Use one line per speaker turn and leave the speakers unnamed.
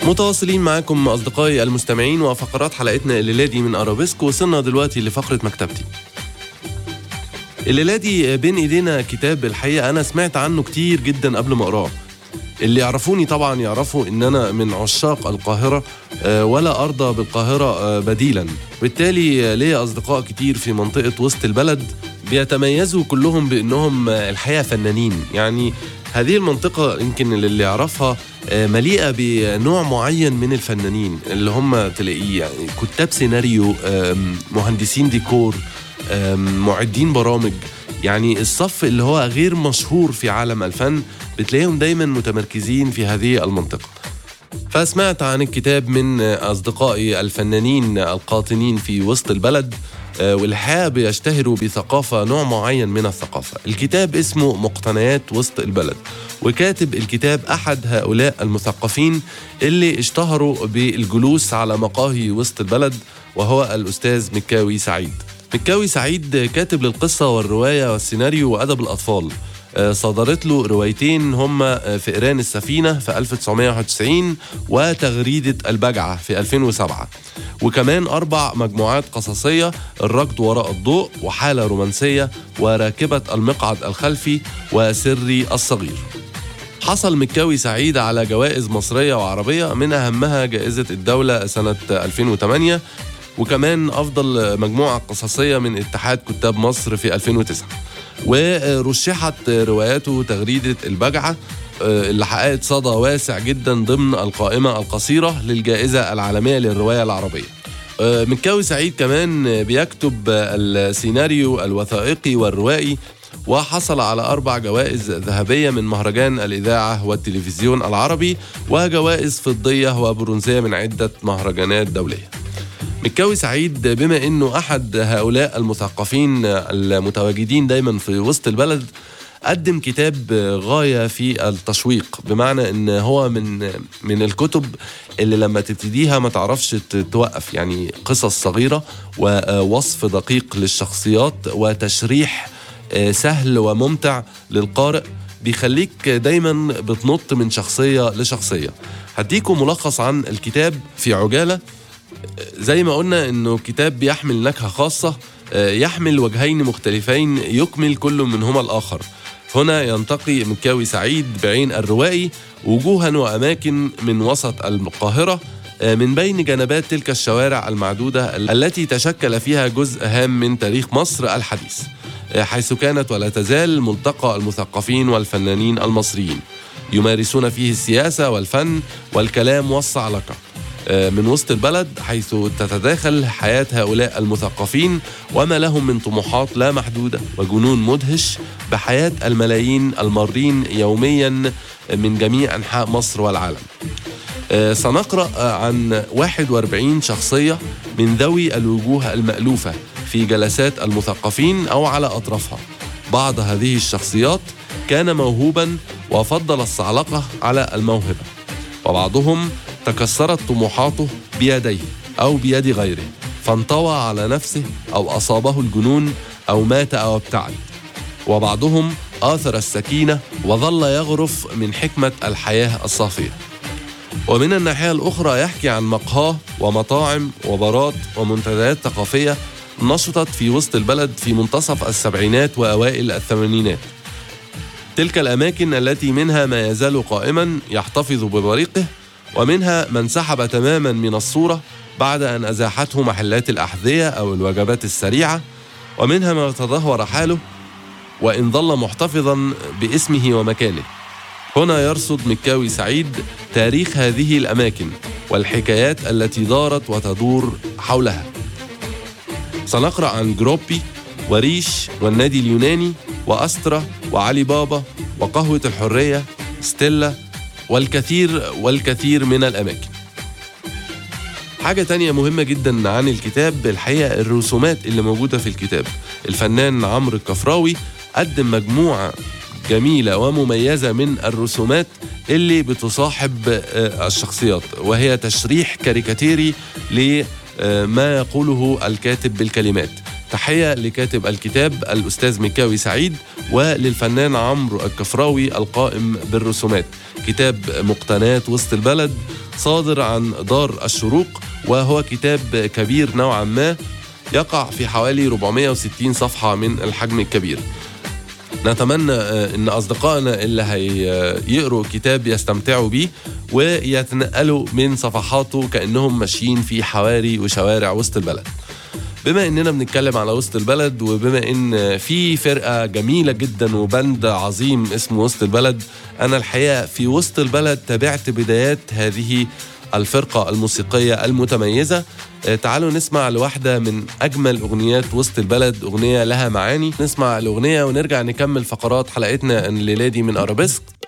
متواصلين معاكم أصدقائي المستمعين وفقرات حلقتنا الليلة دي من أرابيسك. وصلنا دلوقتي لفقرة مكتبتي. الليلة دي بين إيدينا كتاب الحقيقة أنا سمعت عنه كتير جدا قبل ما أقراه. اللي يعرفوني طبعا يعرفوا إن أنا من عشاق القاهرة، ولا أرضى بالقاهرة بديلا. بالتالي ليا أصدقاء كتير في منطقة وسط البلد بيتميزوا كلهم بأنهم الحقيقة فنانين. يعني هذه المنطقة يمكن اللي يعرفها مليئة بنوع معين من الفنانين اللي هم تلاقيه يعني كتاب سيناريو، مهندسين ديكور، معدين برامج. يعني الصف اللي هو غير مشهور في عالم الفن بتلاقيهم دايما متمركزين في هذه المنطقة. فسمعت عن الكتاب من أصدقائي الفنانين القاطنين في وسط البلد، والحقيقة بيشتهروا بثقافة، نوع معين من الثقافة. الكتاب اسمه مقتنيات وسط البلد، وكاتب الكتاب أحد هؤلاء المثقفين اللي اشتهروا بالجلوس على مقاهي وسط البلد، وهو الأستاذ مكاوي سعيد. مكاوي سعيد كاتب للقصة والرواية والسيناريو وأدب الأطفال. صدرت له روايتين هما فئران السفينة في 1991 وتغريدة البجعة في 2007، وكمان 4 مجموعات قصصية: الركض وراء الضوء، وحالة رومانسية، وراكبة المقعد الخلفي، وسري الصغير. حصل مكاوي سعيد على جوائز مصرية وعربية، من أهمها جائزة الدولة سنة 2008، وكمان أفضل مجموعة قصصية من اتحاد كتاب مصر في 2009. ورشحت رواياته تغريدة البجعة اللي حققت صدى واسع جدا ضمن القائمة القصيرة للجائزة العالمية للرواية العربية. مكاوي سعيد كمان بيكتب السيناريو الوثائقي والروائي، وحصل على 4 جوائز ذهبية من مهرجان الإذاعة والتلفزيون العربي، وجوائز فضية وبرونزية من عدة مهرجانات دولية. مكاوي سعيد بما أنه أحد هؤلاء المثقفين المتواجدين دايما في وسط البلد، قدم كتاب غاية في التشويق، بمعنى أن هو من الكتب اللي لما تبتديها ما تعرفش توقف. يعني قصص صغيرة ووصف دقيق للشخصيات وتشريح سهل وممتع للقارئ، بيخليك دايما بتنط من شخصية لشخصية. هديكم ملخص عن الكتاب في عجالة. زي ما قلنا انه كتاب بيحمل نكهة خاصة، يحمل وجهين مختلفين يكمل كل منهما الآخر. هنا ينتقي مكاوي سعيد بعين الروائي وجوها وأماكن من وسط القاهرة، من بين جنبات تلك الشوارع المعدودة التي تشكل فيها جزء هام من تاريخ مصر الحديث، حيث كانت ولا تزال ملتقى المثقفين والفنانين المصريين يمارسون فيه السياسة والفن والكلام والصعلقة. من وسط البلد، حيث تتداخل حياة هؤلاء المثقفين وما لهم من طموحات لا محدودة وجنون مدهش بحياة الملايين المارين يوميا من جميع أنحاء مصر والعالم. سنقرأ عن 41 شخصية من ذوي الوجوه المألوفة في جلسات المثقفين أو على أطرافها. بعض هذه الشخصيات كان موهوبا وفضل الصعلقة على الموهبة، وبعضهم تكسرت طموحاته بيديه أو بيد غيره فانطوى على نفسه أو أصابه الجنون أو مات أو ابتعد، وبعضهم آثر السكينة وظل يغرف من حكمة الحياة الصافية. ومن الناحية الأخرى يحكي عن مقهاه ومطاعم وبارات ومنتديات ثقافية نشطت في وسط البلد في منتصف السبعينات وأوائل الثمانينات. تلك الأماكن التي منها ما يزال قائما يحتفظ ببريقه، ومنها من سحب تماما من الصورة بعد أن أزاحته محلات الأحذية أو الوجبات السريعة، ومنها ما تدهور حاله وإن ظل محتفظا باسمه ومكانه. هنا يرصد مكاوي سعيد تاريخ هذه الأماكن والحكايات التي دارت وتدور حولها. سنقرأ عن جروبي وريش والنادي اليوناني وأسترا وعلي بابا وقهوة الحرية ستيلا والكثير من الأماكن. حاجة تانية مهمة جدا عن الكتاب الحقيقة الرسومات اللي موجودة في الكتاب. الفنان عمرو الكفراوي قدم مجموعة جميلة ومميزة من الرسومات اللي بتصاحب الشخصيات، وهي تشريح كاريكاتيري لما يقوله الكاتب بالكلمات. تحية لكاتب الكتاب الأستاذ مكاوي سعيد، وللفنان عمرو الكفراوي القائم بالرسومات. كتاب مقتنيات وسط البلد صادر عن دار الشروق، وهو كتاب كبير نوعا ما، يقع في حوالي 460 صفحة من الحجم الكبير. نتمنى ان اصدقائنا اللي هيقروا الكتاب يستمتعوا بيه ويتنقلوا من صفحاته كأنهم ماشيين في حواري وشوارع وسط البلد. بما اننا بنتكلم على وسط البلد، وبما ان في فرقة جميلة جدا وبند عظيم اسمه وسط البلد، انا الحقيقة في وسط البلد تابعت بدايات هذه الفرقة الموسيقية المتميزة. تعالوا نسمع لواحدة من أجمل أغنيات وسط البلد، أغنية لها معاني. نسمع الأغنية ونرجع نكمل فقرات حلقتنا الليلة دي من أرابيسك.